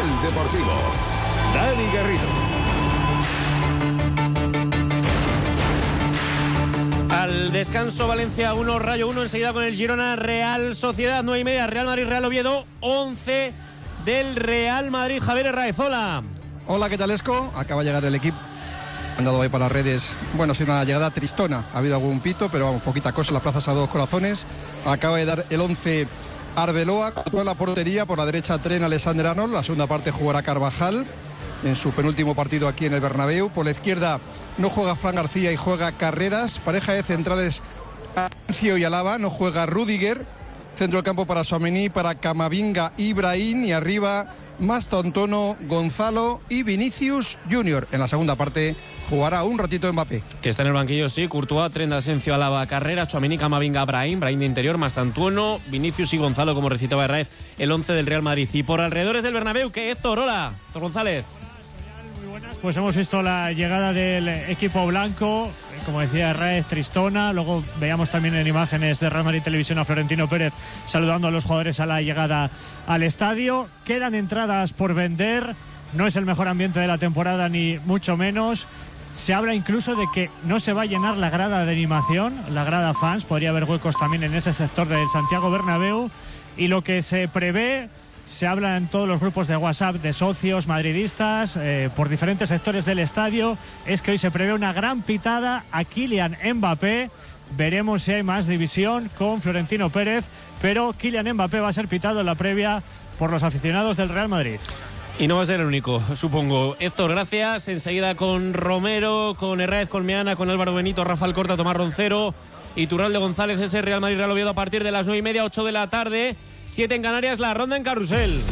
Deportivo. Dani Garrido. Al descanso, Valencia 1, Rayo 1, enseguida con el Girona, Real Sociedad 9:30, Real Madrid, Real Oviedo 11 del Real Madrid. Javier Herráez, hola. Hola, ¿qué tal, Esco? Acaba de llegar el equipo. Han dado ahí para las redes. Bueno, ha sido una llegada tristona. Ha habido algún pito, pero vamos, poquita cosa en las plazas a dos corazones. Acaba de dar el 11 Arbeloa, con la portería. Por la derecha, Trent Alexander-Arnold. La segunda parte jugará Carvajal en su penúltimo partido aquí en el Bernabéu. Por la izquierda no juega Fran García y juega Carreras. Pareja de centrales, Asencio y Alaba. No juega Rüdiger. Centro del campo para Tchouaméni, para Camavinga y Brahim. Y arriba, Mastantuono, Gonzalo y Vinicius Junior. En la segunda parte jugará un ratito Mbappé. Que está en el banquillo, sí. Courtois, Trent, Asencio, Alaba, Carreras, Tchouaméni, Camavinga, Brahim de interior, Mastantuono, Vinicius y Gonzalo, como recitaba Herráez, el 11 del Real Madrid. Y por alrededores del Bernabéu, que Héctor, hola, Héctor González. Pues hemos visto la llegada del equipo blanco, como decía Herráez, tristona. Luego veíamos también en imágenes de Real Madrid Televisión a Florentino Pérez saludando a los jugadores a la llegada al estadio. Quedan entradas por vender, no es el mejor ambiente de la temporada ni mucho menos. Se habla incluso de que no se va a llenar la grada de animación, la grada fans, podría haber huecos también en ese sector del Santiago Bernabéu. Y lo que se prevé, se habla en todos los grupos de WhatsApp de socios madridistas por diferentes sectores del estadio, es que hoy se prevé una gran pitada a Kylian Mbappé. Veremos si hay más división con Florentino Pérez, pero Kylian Mbappé va a ser pitado en la previa por los aficionados del Real Madrid. Y no va a ser el único, supongo. Héctor, gracias. Enseguida con Romero, con Herráez, con Meana, con Álvaro Benito, Rafael Corta, Tomás Roncero y Turralde González. Ese Real Madrid Real Oviedo a partir de las 9:30, 8 de la tarde. 7 en Canarias, la ronda en Carrusel.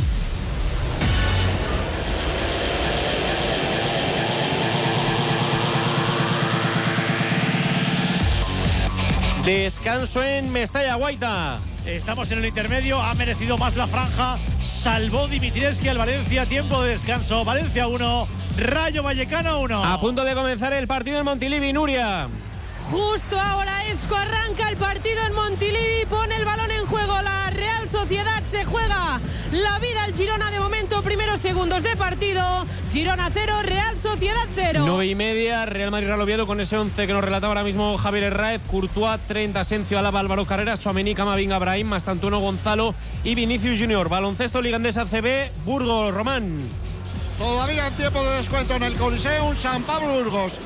Descanso en Mestalla, Guaita. Estamos en el intermedio, ha merecido más la franja. Salvó Dimitrievski al Valencia, tiempo de descanso. Valencia 1, Rayo Vallecano 1. A punto de comenzar el partido en Montilivi, Nuria. Justo ahora Esco arranca el partido en Montilivi, pone el balón en juego la Real Sociedad, se juega la vida al Girona de momento, primeros segundos de partido, Girona 0, Real Sociedad 0. 9:30, Real Madrid Real Oviedo con ese 11 que nos relataba ahora mismo Javier Herráez, Courtois, Trent, Asencio, Alaba, Álvaro Carreras, Tchouaméni, Camavinga, Brahim, Mastantuono, Gonzalo y Vinicius Junior. Baloncesto Liga Endesa CB, Burgos, Román. Todavía en tiempo de descuento en el Coliseum, San Pablo Burgos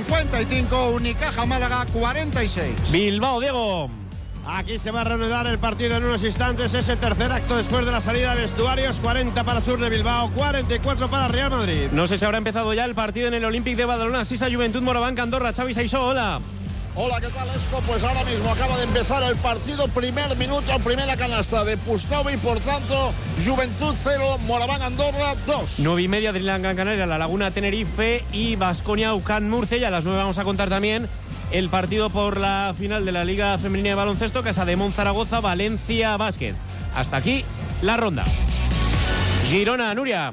55, Unicaja Málaga 46. Bilbao, Diego. Aquí se va a reanudar el partido en unos instantes, ese tercer acto después de la salida de vestuarios. 40 para Sur de Bilbao, 44 para Real Madrid. No sé si habrá empezado ya el partido en el Olímpic de Badalona. Sisa, Juventud, Moraván, Andorra. Xavi Saissó, hola. Hola, ¿qué tal, Esco? Pues ahora mismo acaba de empezar el partido, primer minuto, primera canasta de Pustovi, por tanto, Juventud 0, Moraván Andorra 2. 9:30, Dreamland Gran Canaria, La Laguna Tenerife y Baskonia UCAN Murcia. Y a las 9 vamos a contar también el partido por la final de la Liga Femenina de Baloncesto, Casademont Zaragoza, Valencia Básquet. Hasta aquí la ronda. Girona, Nuria.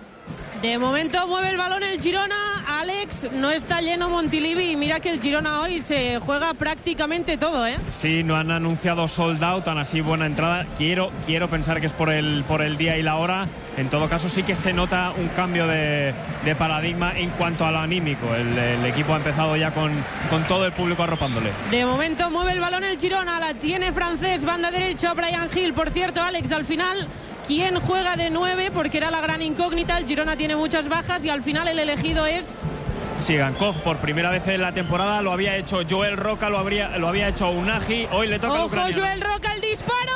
De momento mueve el balón el Girona, Alex, no está lleno Montilivi y mira que el Girona hoy se juega prácticamente todo, ¿eh? Sí, no han anunciado sold out, tan así buena entrada. Quiero pensar que es por el día y la hora. En todo caso sí que se nota un cambio de paradigma en cuanto al anímico. El equipo ha empezado ya con todo el público arropándole. De momento mueve el balón el Girona, la tiene Francés, banda derecha, Brian Hill. Por cierto, Alex, al final, ¿quién juega de 9? Porque era la gran incógnita. El Girona tiene muchas bajas y al final el elegido es Sigankov. Por primera vez en la temporada lo había hecho Joel Roca, lo había hecho Unagi. Hoy le toca al ucraniano. Joel Roca, el disparo,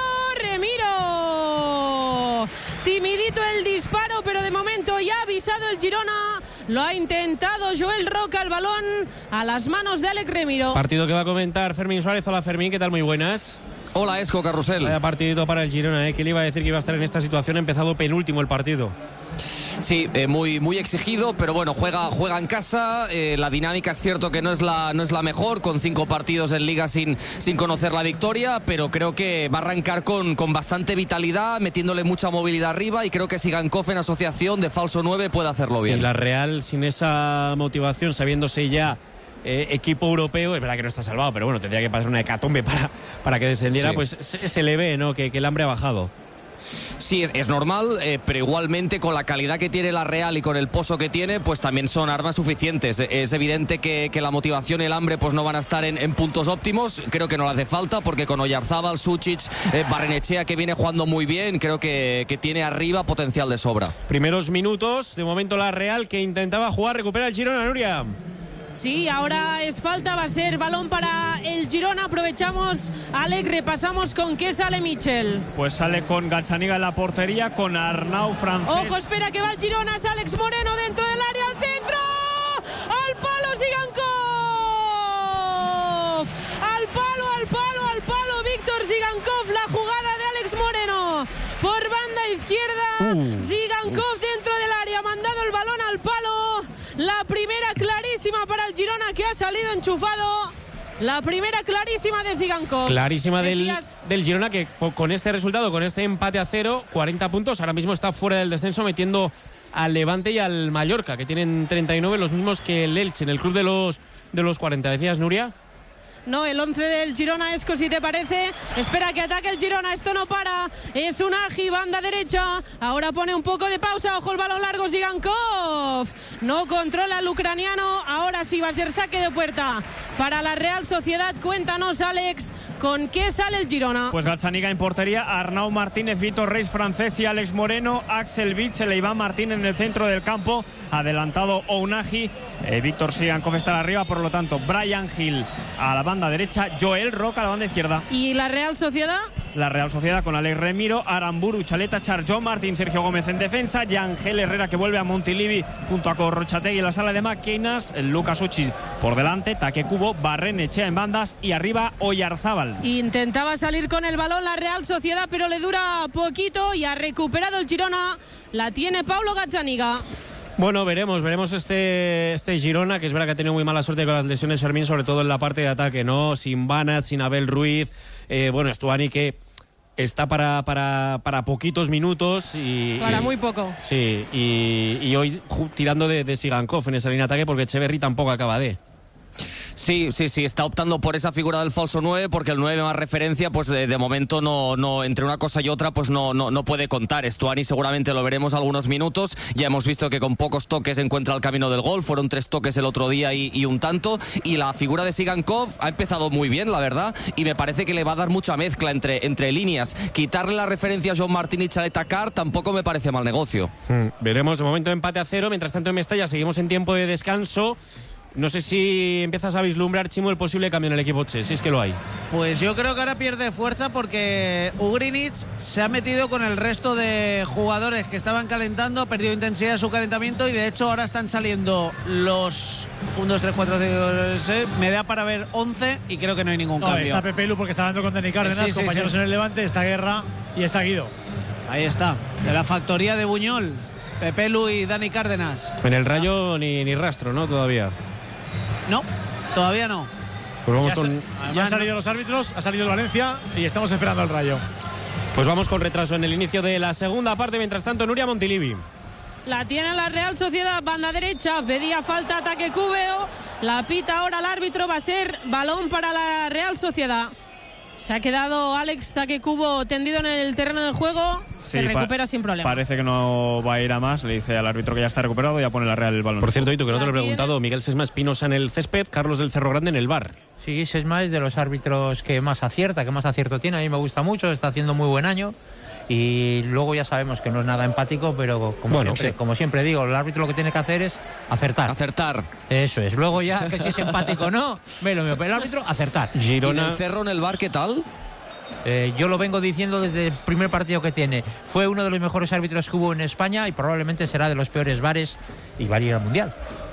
Remiro. Timidito el disparo, pero de momento ya ha avisado el Girona. Lo ha intentado Joel Roca, el balón a las manos de Alex Remiro. Partido que va a comentar Fermín Suárez. Hola, Fermín, ¿qué tal? Muy buenas. Hola, Esco, Carrusel. Vaya partidito para el Girona, que le iba a decir que iba a estar en esta situación. Ha empezado penúltimo el partido. Sí, muy exigido, pero bueno, juega en casa. La dinámica es cierto que no es la mejor, con 5 partidos en Liga sin conocer la victoria, pero creo que va a arrancar con bastante vitalidad, metiéndole mucha movilidad arriba, y creo que Sigankov en asociación de falso 9 puede hacerlo bien. Y la Real, sin esa motivación, sabiéndose ya equipo europeo, es verdad que no está salvado, pero bueno, tendría que pasar una hecatombe para que descendiera, sí. Pues se le ve, ¿no?, que el hambre ha bajado. Sí, es normal, pero igualmente con la calidad que tiene la Real y con el pozo que tiene, pues también son armas suficientes. Es evidente que la motivación y el hambre pues no van a estar en puntos óptimos. Creo que no le hace falta porque con Oyarzábal, Sučić, Barrenechea, que viene jugando muy bien, creo que tiene arriba potencial de sobra. Primeros minutos, de momento la Real que intentaba jugar, recupera el Girona, Nuria. Sí, ahora es falta, va a ser balón para el Girona. Aprovechamos, Alex, repasamos con qué sale Michel. Pues sale con Gazzaniga en la portería, con Arnau francés. Ojo, espera que va el Girona, es Alex Moreno dentro del área, al centro, al palo Zigankov, al palo Víctor Zigankov, la jugada de Alex Moreno por banda izquierda, Zigankov dentro del área, mandado el balón al palo. La primera clarísima para el Girona, que ha salido enchufado. La primera clarísima de Zigankov. Clarísima del Girona, que con este resultado, con este empate a 0, 40 puntos, ahora mismo está fuera del descenso, metiendo al Levante y al Mallorca, que tienen 39, los mismos que el Elche, en el club de los 40. ¿Decías, Nuria? No, el 11 del Girona, Esco, si te parece. Espera que ataque el Girona, esto no para. Es un Agi, banda derecha. Ahora pone un poco de pausa, ojo el balón largo, Zigankov. No controla el ucraniano. Ahora sí va a ser saque de puerta para la Real Sociedad. Cuéntanos, Alex, ¿con qué sale el Girona? Pues Gazzaniga en portería, Arnau Martínez, Vitor Reis francés y Alex Moreno, Axel Witsel e Iván Martín en el centro del campo. Adelantado Ounahi, Víctor Zigankov está arriba, por lo tanto Brian Hill a la banda derecha, Joel Roca a la banda izquierda. ¿Y la Real Sociedad? La Real Sociedad con Alex Remiro, Aramburu, Chaleta, Charjón Martín, Sergio Gómez en defensa, Yangel Herrera que vuelve a Montilivi junto a Corrochategui en la sala de máquinas, Lucas Sučić por delante, Take Kubo, Barrenechea en bandas y arriba Oyarzábal. Intentaba salir con el balón la Real Sociedad, pero le dura poquito y ha recuperado el Girona. La tiene Paulo Gazzaniga. Bueno, veremos este Girona, que es verdad que ha tenido muy mala suerte con las lesiones, Fermín, sobre todo en la parte de ataque, ¿no? Sin Banat, sin Abel Ruiz, Stuani, que está para poquitos minutos y para muy poco. Sí, y hoy tirando de Zigankov en esa línea de ataque, porque Echeverri tampoco acaba de. Sí, está optando por esa figura del falso 9 porque el 9 más referencia, pues de momento no entre una cosa y otra pues no puede contar. Stuani seguramente lo veremos algunos minutos, ya hemos visto que con pocos toques encuentra el camino del gol, fueron 3 toques el otro día y un tanto, y la figura de Zigankov ha empezado muy bien, la verdad, y me parece que le va a dar mucha mezcla entre líneas. Quitarle la referencia a Joan Martín y Chaleta Car tampoco me parece mal negocio. Veremos, de momento empate a 0, mientras tanto en Mestalla seguimos en tiempo de descanso. No sé si empiezas a vislumbrar, Chimo, el posible cambio en el equipo Che, si es que lo hay. Pues yo creo que ahora pierde fuerza porque Ugrinic se ha metido con el resto de jugadores que estaban calentando, ha perdido intensidad de su calentamiento y de hecho ahora están saliendo los 1, 2, 3, 4, 5, 6, me da para ver 11 y creo que no hay ningún cambio. Está Pepelu porque está hablando con Dani Cárdenas, compañeros en el Levante, está Guerra y está Guido. Ahí está, de la factoría de Buñol, Pepelu y Dani Cárdenas. En el Rayo ni rastro, ¿no? Todavía. No, todavía no. Pues vamos ya han salido los árbitros, ha salido el Valencia y estamos esperando al Rayo. Pues vamos con retraso en el inicio de la segunda parte. Mientras tanto, Nuria, Montilivi. La tiene la Real Sociedad, banda derecha, pedía falta, ataque Cúbeo. La pita ahora el árbitro, va a ser balón para la Real Sociedad. Se ha quedado Alex Taquecubo tendido en el terreno del juego. Sí, se recupera sin problema. Parece que no va a ir a más. Le dice al árbitro que ya está recuperado y ya pone la Real el balón. Por cierto, Ito, que no te lo he preguntado, Miguel Sesma Espinosa en el césped, Carlos del Cerro Grande en el bar. Sí, Sesma es de los árbitros que más acierta, que más acierto tiene. A mí me gusta mucho, está haciendo muy buen año. Y luego ya sabemos que no es nada empático, pero como siempre digo, el árbitro lo que tiene que hacer es acertar. Eso es. Luego ya, que si es empático o no, pero el árbitro, acertar. Girona. ¿Y el Cerro en el bar qué tal? Yo lo vengo diciendo desde el primer partido que tiene. Fue uno de los mejores árbitros que hubo en España y probablemente será de los peores bares y va a ir al Mundial.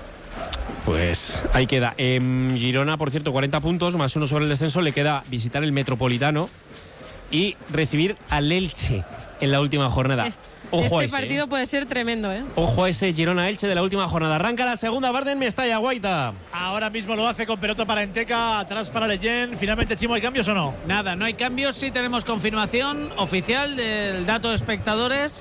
Pues ahí queda. Girona, por cierto, 40 puntos, más 1 sobre el descenso. Le queda visitar el Metropolitano y recibir al Elche en la última jornada. Ojo este partido puede ser tremendo, ¿eh? Ojo a ese Girona-Elche de la última jornada. Arranca la segunda parte en Mestalla, Guaita. Ahora mismo lo hace con pelota para Enteca, atrás para Leyen. Finalmente, Chimo, ¿hay cambios o no? Nada, no hay cambios. Sí tenemos confirmación oficial del dato de espectadores.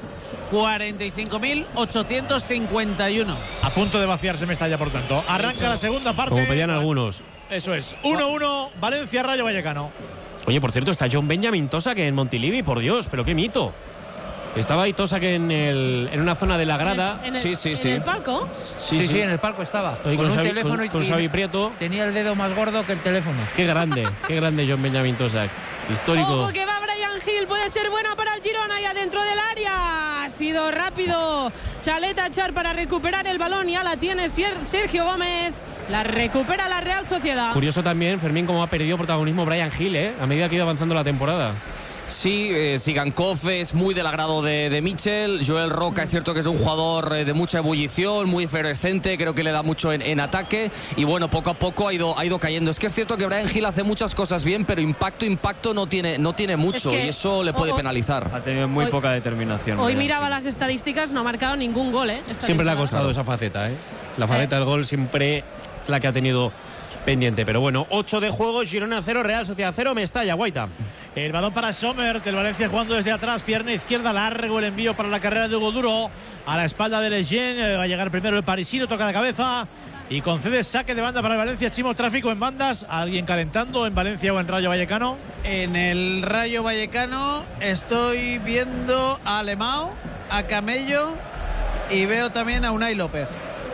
45.851. A punto de vaciarse Mestalla, por tanto. Arranca la segunda parte. Como pedían algunos. Eso es. 1-1, Valencia, Rayo Vallecano. Oye, por cierto, está John Benjamin Tosa, que en Montilivi, por Dios, pero qué mito. Estaba Itosa que en una zona de la grada. ¿En el palco? Sí, en el palco estaba. Estoy con Xavi Prieto. Tenía el dedo más gordo que el teléfono. Qué grande John Benjamín Tosac. Histórico. Ojo que va Bryan Gil, puede ser buena para el Girona y adentro del área. Ha sido rápido Chaleta Char para recuperar el balón. Ya la tiene Sergio Gómez. La recupera la Real Sociedad. Curioso también, Fermín, cómo ha perdido protagonismo Bryan Gil, a medida que ha ido avanzando la temporada. Sí, Sigankov es muy del agrado de Mitchell. Joel Roca es cierto que es un jugador de mucha ebullición, muy efervescente, creo que le da mucho en ataque y bueno, poco a poco ha ido cayendo. Es que es cierto que Bryan Gil hace muchas cosas bien, pero impacto no tiene mucho, y eso le puede penalizar. Ha tenido muy poca determinación. Hoy miraba las estadísticas, no ha marcado ningún gol. Siempre le ha costado esa faceta. La faceta del gol siempre es la que ha tenido pendiente, pero bueno, 8 de juego, Girona 0, Real Sociedad 0, Mestalla, Guaita. El balón para Sommer, el Valencia jugando desde atrás, pierna izquierda, largo el envío para la carrera de Hugo Duro, a la espalda de Lejeune, va a llegar primero el parisino, toca la cabeza y concede saque de banda para el Valencia. Chimo, tráfico en bandas, ¿alguien calentando en Valencia o en Rayo Vallecano? En el Rayo Vallecano estoy viendo a Alemão, a Camello y veo también a Unai López.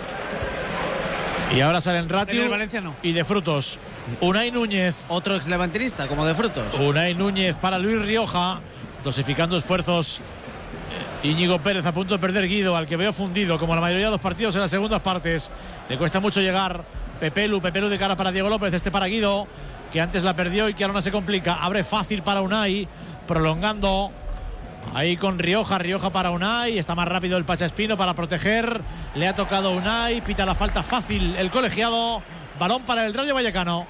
Y ahora salen Ratio no. y de Frutos. Unai Núñez. Otro exlevantinista, como de Frutos. Unai Núñez para Luis Rioja, dosificando esfuerzos. Íñigo Pérez a punto de perder Guido, al que veo fundido, como la mayoría de los partidos en las segundas partes. Le cuesta mucho llegar. Pepelu de cara para Diego López, para Guido, que antes la perdió y que ahora no se complica. Abre fácil para Unai, prolongando. Ahí con Rioja para Unai, está más rápido el Pacha Espino para proteger, le ha tocado Unai, pita la falta fácil el colegiado, balón para el Rayo Vallecano.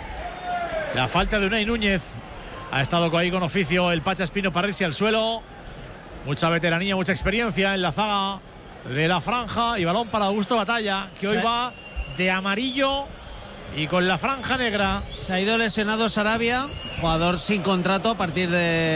La falta de Unai Núñez, ha estado ahí con oficio el Pacha Espino para irse al suelo, mucha veteranía, mucha experiencia en la zaga de la franja y balón para Augusto Batalla, que hoy va de amarillo y con la franja negra. Se ha ido lesionado Sarabia, jugador sin contrato a partir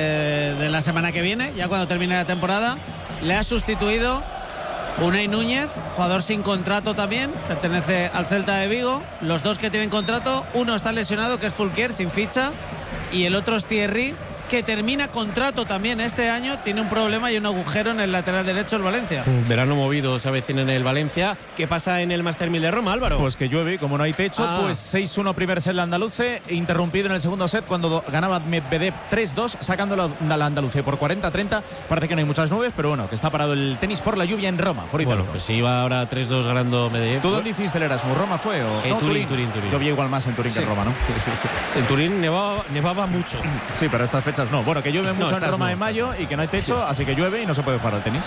de la semana que viene, ya cuando termine la temporada. Le ha sustituido Unai Núñez, jugador sin contrato también, pertenece al Celta de Vigo. Los dos que tienen contrato, uno está lesionado, que es Fulquier, sin ficha, y el otro es Thierry, que termina contrato también este año, tiene un problema y un agujero en el lateral derecho del Valencia. Verano movido se avecina en el Valencia. ¿Qué pasa en el Master 1000 de Roma, Álvaro? Pues que llueve, como no hay techo, pues 6-1 primer set la andaluce, interrumpido en el segundo set cuando ganaba Medvedev 3-2, sacando la andaluce por 40-30. Parece que no hay muchas nubes, pero bueno, que está parado el tenis por la lluvia en Roma. Bueno, pues si iba ahora 3-2 ganando Medvedev. ¿Tú dónde hiciste el Erasmus? ¿Roma fue o no? Turín. Yo vi igual más en Turín que en Roma, ¿no? En Turín nevaba mucho. Sí, pero estas fechas no. Bueno, que llueve mucho en Roma en mayo y que no hay techo, así que llueve y no se puede jugar al tenis.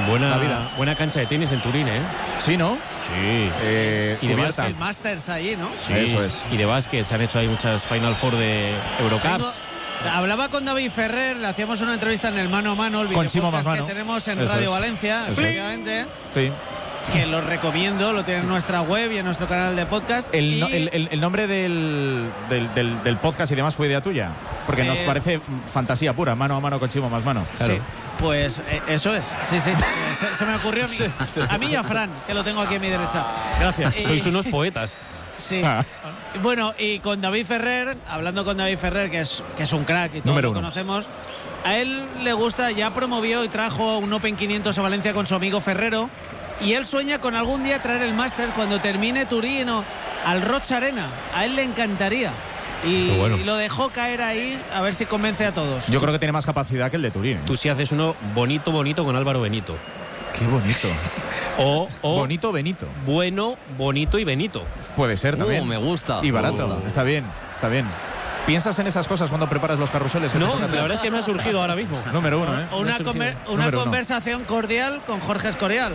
Buena cancha de tenis en Turín, ¿eh? Sí, ¿no? Sí. Y de básquet. El Masters allí, ¿no? Sí, eso es. Y de básquet, se han hecho ahí muchas Final Four de Eurocups. Hablaba con David Ferrer, le hacíamos una entrevista en el Mano a Mano, el videopodcast que tenemos en Radio Valencia, efectivamente. Sí. Que lo recomiendo, lo tiene en nuestra web y en nuestro canal de podcast. El nombre del podcast y demás fue idea tuya, porque nos parece fantasía pura, mano a mano con Chimo más mano. Claro. Sí, pues eso es, sí. Se me ocurrió a mí y a Fran, que lo tengo aquí a mi derecha. Gracias, sois unos poetas. Sí. Bueno, y con David Ferrer, hablando con David Ferrer, que es un crack y todos Número lo uno. conocemos. A él le gusta, ya promovió y trajo un Open 500 a Valencia con su amigo Ferrero. Y él sueña con algún día traer el Masters cuando termine Turín o al Rocha Arena. A él le encantaría. Y lo dejó caer ahí a ver si convence a todos. Yo creo que tiene más capacidad que el de Turín. Tú sí haces uno bonito con Álvaro Benito. Qué bonito. o bonito Benito. Bueno, bonito y Benito. Puede ser también. Me gusta. Y barato. Está bien. ¿Piensas en esas cosas cuando preparas los carruseles? No, la verdad es que me ha surgido ahora mismo. Número uno, ¿eh? Una conversación cordial con Jorge Escorial.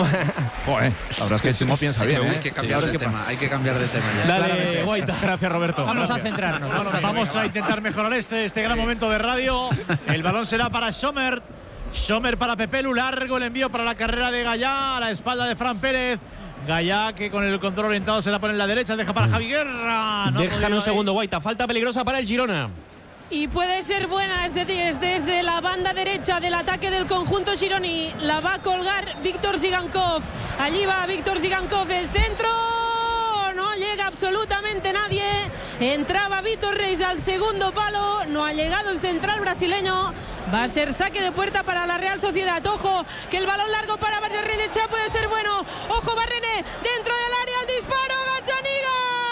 Joder, la verdad es que Chimo piensa bien. Hay que cambiar de tema. Hay que cambiar de tema ya. Dale, Guaita. Gracias, Roberto. Vamos a centrarnos. Vamos a intentar mejorar este gran momento de radio. El balón será para Sommer. Sommer para Pepelu. Largo el envío para la carrera de Gallá a la espalda de Fran Pérez. Gallá, que con el control orientado se la pone en la derecha, deja para Javi Guerra. Dejan un segundo, Guaita. Falta peligrosa para el Girona. Y puede ser buena, es desde la banda derecha del ataque del conjunto gironí. La va a colgar Víctor Zigankov. Allí va Víctor Zigankov, el centro. No no llega absolutamente nadie. Entraba Vitor Reis al segundo palo, no ha llegado el central brasileño. Va a ser saque de puerta para la Real Sociedad. Ojo, que el balón largo para Barrenechea puede ser bueno. Ojo, Barrené dentro del área, el disparo, Gazzaniga.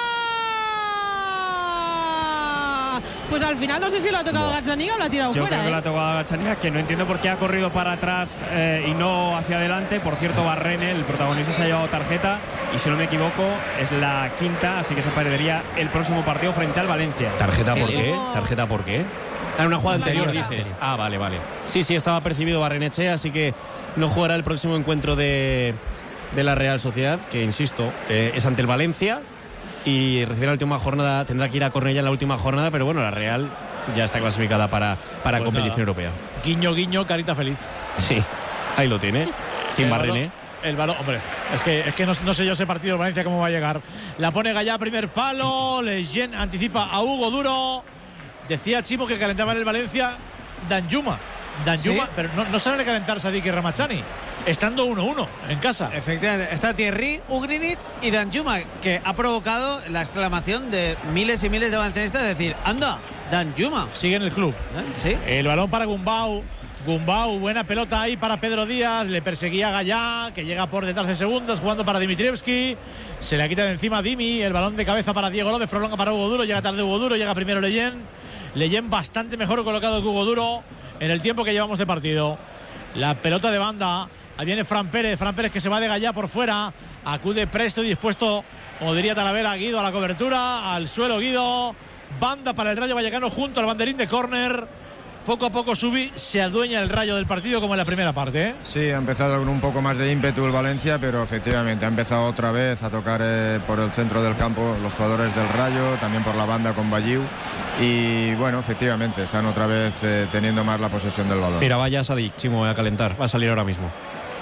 Pues al final no sé si lo ha tocado Gazzaniga o lo ha tirado Yo fuera. creo que lo ha tocado Gazzaniga, que no entiendo por qué ha corrido para atrás y no hacia adelante. Por cierto, Barrene, el protagonista, se ha llevado tarjeta y, si no me equivoco, es la quinta, así que se perdería el próximo partido frente al Valencia. ¿Tarjeta por qué? ¿Tarjeta por qué? En una jugada anterior, dices. Ah, vale. Sí, estaba percibido Barrenechea, así que no jugará el próximo encuentro de la Real Sociedad, que, insisto, es ante el Valencia y recibirá la última jornada. Tendrá que ir a Cornellá en la última jornada, pero bueno, la Real ya está clasificada para competición europea. Guiño, guiño, carita feliz. Sí, ahí lo tienes, sin Barrené. El balón, hombre, es que no sé yo ese partido de Valencia cómo va a llegar. La pone Gallá, primer palo. Lejean anticipa a Hugo Duro. Decía Chimo que calentaba en el Valencia Danjuma, ¿sí? Pero no sale de calentar Sadik y Ramazani, estando 1-1 en casa. Efectivamente, está Thierry, Ugrinic y Danjuma, que ha provocado la exclamación de miles y miles de valencianistas, de decir, anda, Danjuma. Sigue en el club. Sí. El balón para Gumbau, buena pelota ahí para Pedro Díaz, le perseguía Gallá, que llega por detrás de segundos, jugando para Dimitrievski, se le quita de encima Dimi, el balón de cabeza para Diego López, prolonga para Hugo Duro, llega tarde Hugo Duro, llega primero Leyen bastante mejor colocado que Hugo Duro en el tiempo que llevamos de partido. La pelota de banda, ahí viene Fran Pérez que se va de Gallá por fuera, acude presto y dispuesto, como diría Talavera, Guido a la cobertura, al suelo Guido, banda para el Rayo Vallecano junto al banderín de córner. Poco a poco Subi se adueña el Rayo del partido, como en la primera parte, ¿eh? Sí, ha empezado con un poco más de ímpetu el Valencia, pero efectivamente ha empezado otra vez a tocar por el centro del campo los jugadores del Rayo, también por la banda con Bayiu, y bueno, efectivamente están otra vez teniendo más la posesión del balón. Mira, vaya Sadik, Chimo, a calentar, va a salir ahora mismo.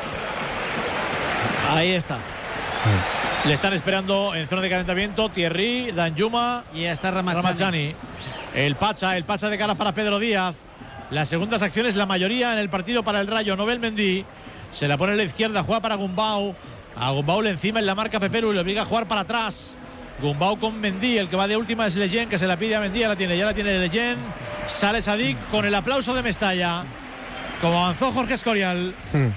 Ahí está. Le están esperando en zona de calentamiento Thierry, Danjuma y ya está Ramazani. El Pacha de cara para Pedro Díaz. Las segundas acciones, la mayoría en el partido para el Rayo. Nobel Mendy se la pone en la izquierda, juega para Gumbau. A Gumbau le encima en la marca Pepelu y le obliga a jugar para atrás. Gumbau con Mendy, el que va de última es Leyen, que se la pide a Mendy, ya la tiene Leyen. Sale Sadik con el aplauso de Mestalla, como avanzó Jorge Escorial.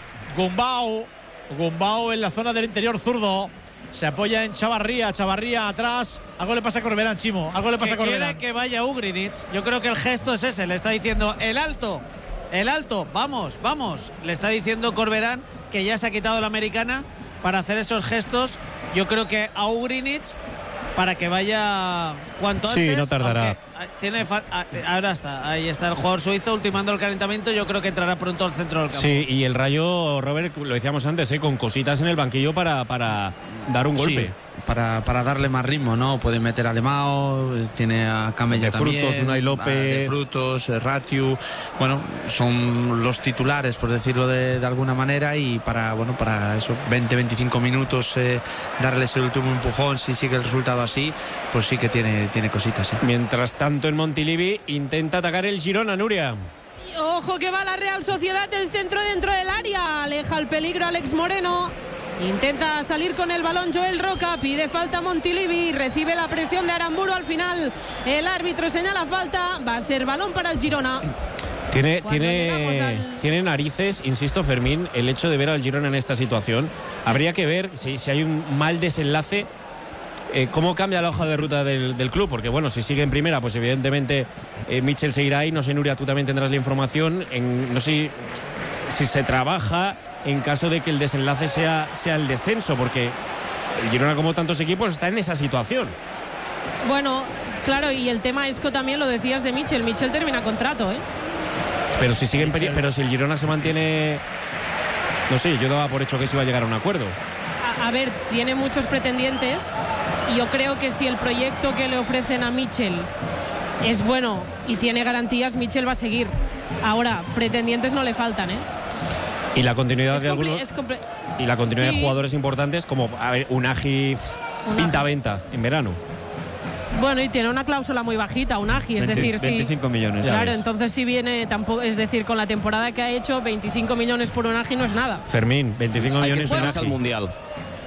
Gumbau en la zona del interior zurdo. Se apoya en Chavarría atrás. Algo le pasa a Corberán, Chimo. Algo le pasa a Corberán. Quiere que vaya Ugrinic. Yo creo que el gesto es ese. Le está diciendo el alto, vamos. Le está diciendo Corberán que ya se ha quitado la americana para hacer esos gestos. Yo creo que a Ugrinic, para que vaya cuanto antes. Sí, no tardará. Ahora está. Ahí está el jugador suizo ultimando el calentamiento. Yo creo que entrará pronto al centro del campo. Sí, y el Rayo, Robert, lo decíamos antes, con cositas en el banquillo para dar un golpe. Sí, para darle más ritmo, ¿no? Puede meter a Lemao, tiene a Camello también. Frutos, Unai López. De Frutos, Ratiu. Bueno, son los titulares, por decirlo de alguna manera, y para eso, 20-25 minutos, darles el último empujón, si sigue el resultado así, pues sí que tiene cositas. ¿Sí? Mientras tanto, en Montilivi intenta atacar el Girona, Nuria. Ojo que va la Real Sociedad, el centro dentro del área, aleja el peligro Alex Moreno. Intenta salir con el balón Joel Roca, pide falta Montilivi, recibe la presión de Aramburu. Al final el árbitro señala falta, va a ser balón para el Girona. Tiene narices, insisto, Fermín, el hecho de ver al Girona en esta situación. Sí. Habría que ver si hay un mal desenlace, cómo cambia la hoja de ruta del club, porque bueno, si sigue en primera, pues evidentemente Michel seguirá ahí. No sé, Nuria, tú también tendrás la información. No sé si se trabaja en caso de que el desenlace sea el descenso, porque el Girona, como tantos equipos, está en esa situación. Bueno, claro, y el tema Esco también lo decías de Michel termina contrato, pero si sigue pero si el Girona se mantiene, no sé, yo daba por hecho que se iba a llegar a un acuerdo. A ver, tiene muchos pretendientes y yo creo que si el proyecto que le ofrecen a Michel es bueno y tiene garantías, Michel va a seguir. Ahora, pretendientes no le faltan, Y la continuidad de algunos y la continuidad de jugadores importantes, como Unagi pinta venta en verano. Bueno, y tiene una cláusula muy bajita, Unagi, es decir, 25 millones. Claro, entonces si viene tampoco, es decir, con la temporada que ha hecho, 25 millones por Unagi no es nada. Fermín, 25 millones por Unagi. Al mundial.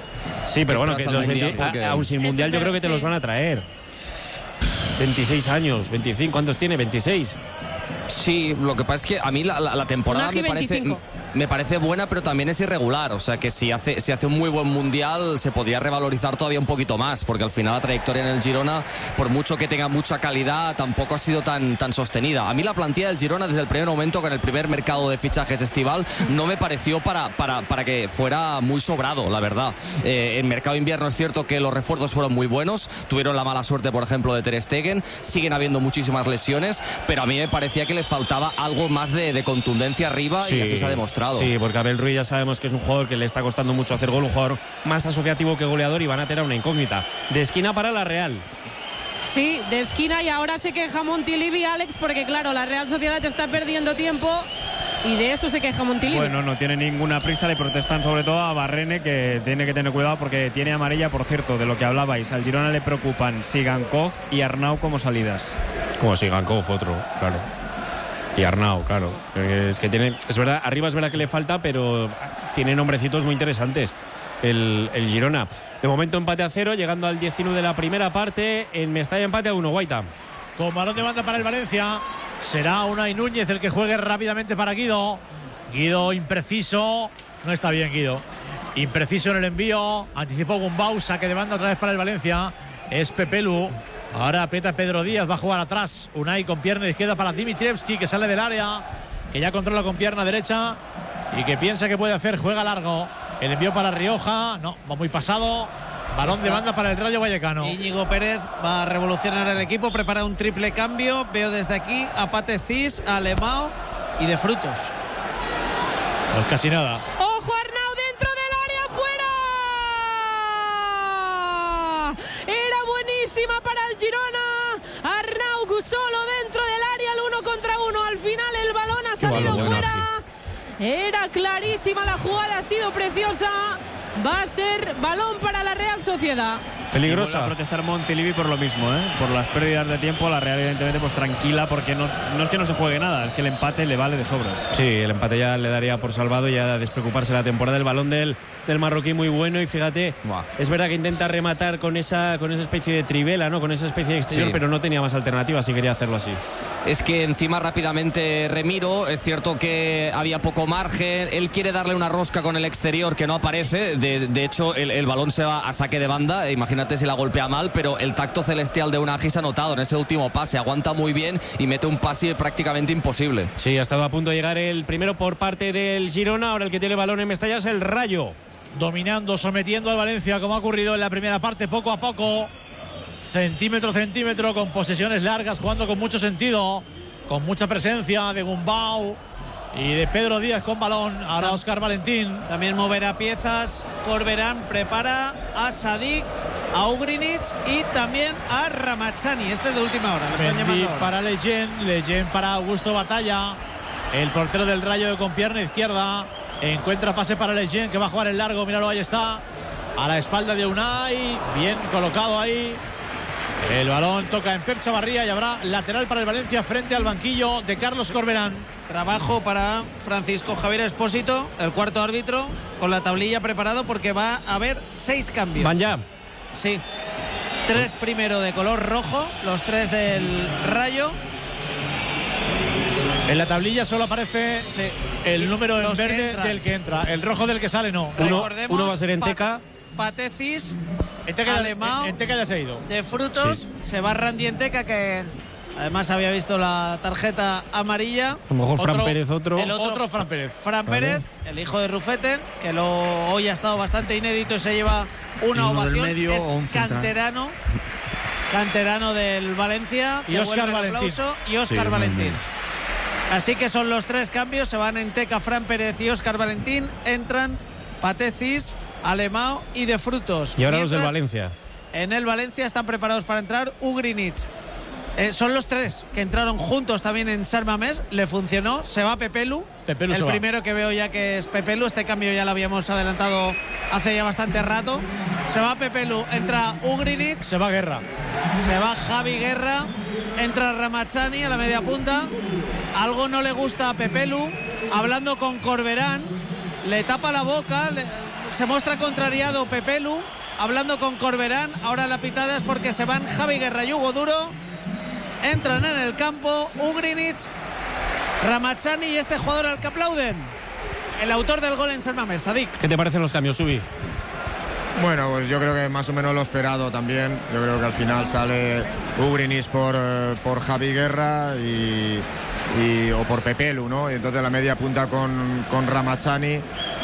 Sí, pero bueno, que los aún sin mundial yo creo que te los van a traer. 26 años, 25, ¿cuántos tiene? 26. Sí, lo que pasa es que a mí la temporada me parece buena, pero también es irregular. O sea que si hace un muy buen mundial, se podría revalorizar todavía un poquito más, porque al final la trayectoria en el Girona, por mucho que tenga mucha calidad, tampoco ha sido tan sostenida. A mí la plantilla del Girona desde el primer momento, con el primer mercado de fichajes estival, no me pareció para que fuera muy sobrado, la verdad. En mercado invierno es cierto que los refuerzos fueron muy buenos, tuvieron la mala suerte, por ejemplo, de Ter Stegen, siguen habiendo muchísimas lesiones, pero a mí me parecía que le faltaba algo más de contundencia arriba, y así se ha demostrado. Sí, porque Abel Ruiz ya sabemos que es un jugador que le está costando mucho hacer gol, un jugador más asociativo que goleador, y van a tener una incógnita. De esquina para la Real. Sí, de esquina, y ahora se queja Montilivi, Alex, porque claro, la Real Sociedad está perdiendo tiempo y de eso se queja Montilivi. Bueno, no tiene ninguna prisa, le protestan sobre todo a Barrene, que tiene que tener cuidado porque tiene amarilla, por cierto, de lo que hablabais. Al Girona le preocupan Sigankov y Arnau como salidas. Como Sigankov, otro, claro. Y Arnau, claro. Es que tiene, es verdad, arriba es verdad que le falta, pero tiene nombrecitos muy interesantes el Girona. De momento empate a 0, llegando al 19 de la primera parte. En Mestalla empate a 1, Guaita. Con balón de banda para el Valencia. Será Unai Núñez el que juegue rápidamente para Guido. Guido impreciso. No está bien Guido. Impreciso en el envío. Anticipó Gumbau, saque de banda otra vez para el Valencia. Es Pepelu. Ahora aprieta Pedro Díaz, va a jugar atrás. Unai con pierna izquierda para Dimitrievski, que sale del área, que ya controla con pierna derecha y que piensa que puede hacer, juega largo. El envío para Rioja, no, va muy pasado. Balón de banda para el Rayo Vallecano. Íñigo Pérez va a revolucionar el equipo, prepara un triple cambio. Veo desde aquí a Pate Cis, a Alemão y de Frutos. Pues casi nada. ¡Ojo, Arnau dentro del área, fuera! Era buenísima para el Girona. Arnau solo dentro del área, el 1 contra 1. Al final el balón ha salido fuera. Era clarísima la jugada, ha sido preciosa. Va a ser balón para la Real Sociedad. Peligrosa. Va a protestar Montilivi por lo mismo, por las pérdidas de tiempo. La Real evidentemente pues tranquila, porque no es que no se juegue nada, es que el empate le vale de sobras. Sí, el empate ya le daría por salvado, ya despreocuparse la temporada. El balón del marroquí muy bueno, y fíjate, es verdad que intenta rematar con esa especie de trivela, ¿no? Con esa especie de exterior, sí, pero no tenía más alternativas si quería hacerlo así. Es que encima rápidamente Remiro, es cierto que había poco margen, él quiere darle una rosca con el exterior que no aparece, de hecho el balón se va a saque de banda, imagínate si la golpea mal, pero el tacto celestial de Unai se ha notado en ese último pase, aguanta muy bien y mete un pase prácticamente imposible. Sí, ha estado a punto de llegar el primero por parte del Girona, ahora el que tiene el balón en Mestalla es el Rayo. Dominando, sometiendo al Valencia, como ha ocurrido en la primera parte, poco a poco. Centímetro, centímetro, con posesiones largas, jugando con mucho sentido, con mucha presencia de Gumbau y de Pedro Díaz con balón. Ahora Óscar Valentín. También moverá piezas. Corberán prepara a Sadik, a Ugrinic y también a Ramachani. Este de última hora. Lo están llamando ahora. Para Leyen para Augusto Batalla. El portero del Rayo con pierna izquierda. Encuentra pase para Leyen, que va a jugar el largo. Míralo, ahí está. A la espalda de Unai. Bien colocado ahí. El balón toca en Pep Chavarría y habrá lateral para el Valencia frente al banquillo de Carlos Corberán. Trabajo para Francisco Javier Espósito, el cuarto árbitro, con la tablilla preparado porque va a haber 6 cambios. ¿Van ya? Sí. 3 primero de color rojo, los 3 del Rayo. En la tablilla solo aparece el número en verde del que entra. El rojo del que sale no. Uno va a ser Enteca. Pate Cis, Alemão, Enteca ya se ha ido. De Frutos, sí. Se va Randy Enteca, que además había visto la tarjeta amarilla. A lo mejor Fran Pérez otro. El otro Fran Pérez. Fran Pérez, el hijo de Rufete, que hoy ha estado bastante inédito y se lleva una ovación. Medio, es canterano del Valencia. Y Óscar Valentín. Y Óscar Valentín. Así que son los 3 cambios. Se van Enteca, Fran Pérez y Óscar Valentín. Entran Pate Cis, Alemão y De Frutos. Y ahora los del Valencia. En el Valencia están preparados para entrar Ugrinic. Son los 3 que entraron juntos también en San Mamés. Le funcionó. Se va Pepelu. El primero que veo ya que es Pepelu. Este cambio ya lo habíamos adelantado hace ya bastante rato. Se va Pepelu. Entra Ugrinic. Se va Guerra. Se va Javi Guerra. Entra Ramachani a la media punta. Algo no le gusta a Pepelu. Hablando con Corberán. Le tapa la boca. Se muestra contrariado Pepelu. hablando con Corberán. Ahora la pitada es porque se van Javi Guerra y Hugo Duro. Entran en el campo Ugrinic, Ramazzani y este jugador al que aplauden, el autor del gol en San Mamés, Sadik. ¿Qué te parecen los cambios, Subi? Bueno, pues yo creo que más o menos lo esperado también. Yo creo que al final sale Ugrinic por Javi Guerra o por Pepelu, ¿no? Y entonces la media punta con Ramazzani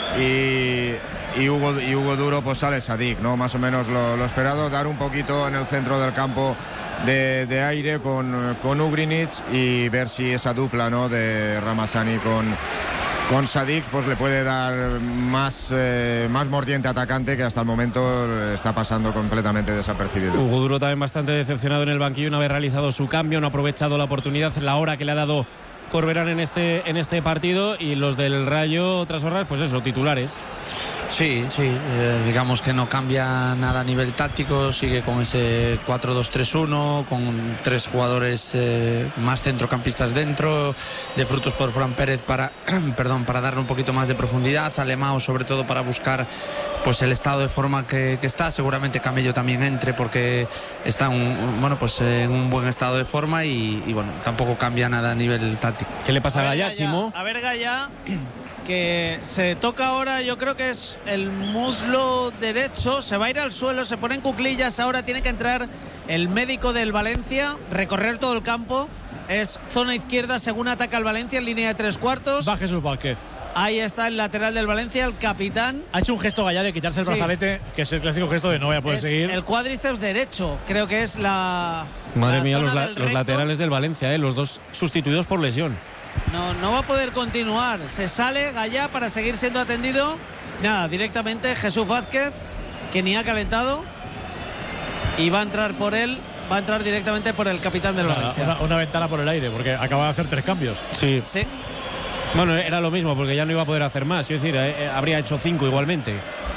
y Hugo Duro, pues sale Sadik, ¿no? Más o menos lo esperado, dar un poquito en el centro del campo de aire con Ugrinic y ver si esa dupla, ¿no?, de Ramazzani con Sadik pues le puede dar más mordiente atacante, que hasta el momento está pasando completamente desapercibido. Hugo Duro también bastante decepcionado en el banquillo, una vez realizado su cambio, no ha aprovechado la oportunidad, la hora que le ha dado Corberán en este partido, y los del Rayo, otras horas, pues eso, titulares. Sí, digamos que no cambia nada a nivel táctico, sigue con ese 4-2-3-1, con 3 jugadores más centrocampistas dentro, de Frutos por Fran Pérez para darle un poquito más de profundidad, Alemão sobre todo para buscar pues el estado de forma que está. Seguramente Camello también entre porque está en un buen estado de forma y bueno, tampoco cambia nada a nivel táctico. ¿Qué le pasa a Gaya, Chimo? A ver, Gaya, que se toca ahora, yo creo que es el muslo derecho, se va a ir al suelo, se pone en cuclillas, ahora tiene que entrar el médico del Valencia, recorrer todo el campo, es zona izquierda según ataca el Valencia en línea de 3/4. Va Jesús Vázquez. Ahí está el lateral del Valencia, el capitán. Ha hecho un gesto Gallá de quitarse el brazalete, que es el clásico gesto de no voy a poder seguir. El cuádriceps derecho, creo que es la... Madre mía, los laterales del Valencia, los dos sustituidos por lesión. No va a poder continuar. Se sale Gallá para seguir siendo atendido. Nada, directamente Jesús Vázquez, que ni ha calentado. Y va a entrar por él, va a entrar directamente por el capitán del Valencia. Una ventana por el aire, porque acaba de hacer 3 cambios. Sí. Bueno, era lo mismo, porque ya no iba a poder hacer más. Quiero decir, habría hecho 5 igualmente.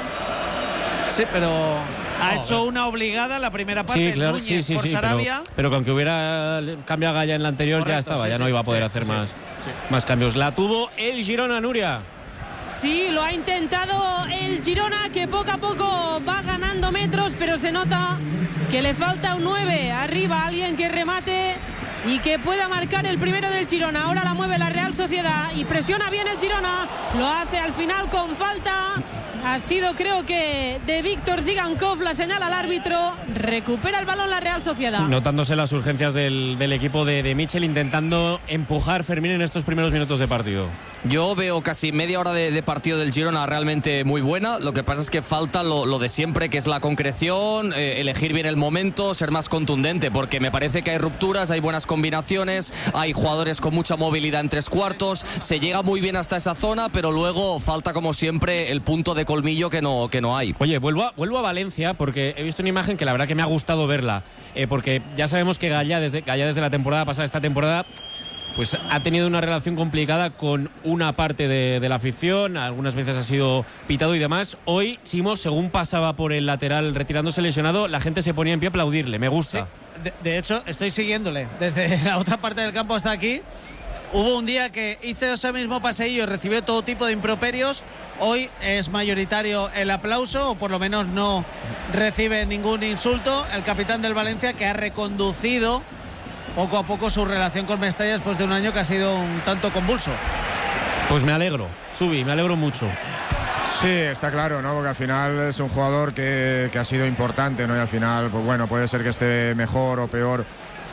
Sí, pero ha hecho una obligada la primera parte. Sí, claro, Núñez por Sarabia. Pero que aunque hubiera cambiado a Gallá en la anterior, correcto, ya estaba, ya no iba a poder hacer más cambios. La tuvo el Girona, Nuria. Sí, lo ha intentado el Girona, que poco a poco va ganando metros, pero se nota que le falta un 9 arriba, alguien que remate y que pueda marcar el primero del Girona. Ahora la mueve la Real Sociedad y presiona bien el Girona, lo hace al final con falta. Ha sido, creo que, de Víctor Zigankov, la señala al árbitro. Recupera el balón la Real Sociedad. Notándose las urgencias del equipo de Michel, intentando empujar Fermín en estos primeros minutos de partido. Yo veo casi media hora de partido del Girona realmente muy buena. Lo que pasa es que falta lo de siempre, que es la concreción, elegir bien el momento, ser más contundente, porque me parece que hay rupturas, hay buenas combinaciones, hay jugadores con mucha movilidad en 3/4, se llega muy bien hasta esa zona, pero luego falta, como siempre, el punto de colmillo que no hay. Oye, vuelvo a Valencia, porque he visto una imagen que la verdad que me ha gustado verla, porque ya sabemos que Gallá desde la temporada pasada, esta temporada, pues ha tenido una relación complicada con una parte de la afición, algunas veces ha sido pitado y demás. Hoy, Chimo, según pasaba por el lateral retirándose lesionado, la gente se ponía en pie a aplaudirle, me gusta. Sí, de hecho, estoy siguiéndole desde la otra parte del campo hasta aquí. Hubo un día que hizo ese mismo paseillo y recibió todo tipo de improperios. Hoy es mayoritario el aplauso, o por lo menos no recibe ningún insulto. El capitán del Valencia, que ha reconducido poco a poco su relación con Mestalla después de un año que ha sido un tanto convulso. Pues me alegro, Subi, me alegro mucho. Sí, está claro, ¿no? Porque al final es un jugador que ha sido importante, ¿no? Y al final, pues bueno, puede ser que esté mejor o peor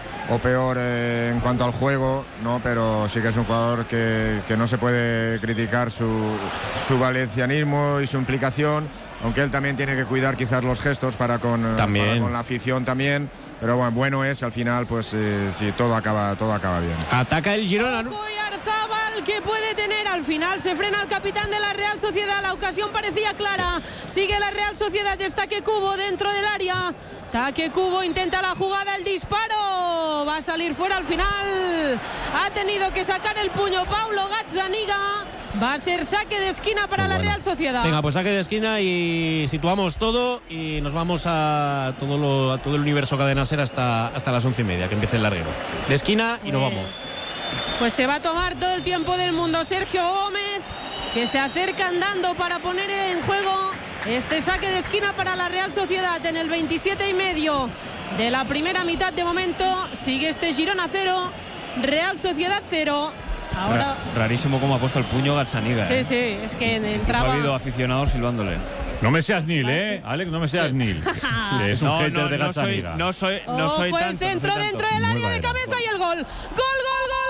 en cuanto al juego, ¿no? Pero sí que es un jugador que no se puede criticar su valencianismo y su implicación, aunque él también tiene que cuidar quizás los gestos para con la afición también. Pero bueno es al final, pues si todo acaba bien. Ataca el Girona. Arzábal, que puede tener, al final se frena el capitán de la Real Sociedad, la ocasión parecía clara, sigue la Real Sociedad, está Taque Cubo dentro del área, Taque Cubo intenta la jugada, el disparo, va a salir fuera al final, ha tenido que sacar el puño Paulo Gazzaniga, va a ser saque de esquina para la Real Sociedad. Venga, pues saque de esquina y situamos todo y nos vamos a todo el universo Cadena Ser hasta las 11:30, que empiece el larguero. De esquina y nos vamos. Pues se va a tomar todo el tiempo del mundo Sergio Gómez, que se acerca andando para poner en juego Este saque de esquina para la Real Sociedad en el 27,5 de la primera mitad. De momento sigue este Girona 0, Real Sociedad 0. Ahora rarísimo cómo ha puesto el puño Gazzaniga. Sí, sí, es que entraba. Ha habido aficionados silbándole. No me seas Nil, Alex, no me seas Nil. Es un hater de Gazzaniga. No soy Ojo, tanto. el centro dentro del área de cabeza y el gol. ¡Gol, gol, gol!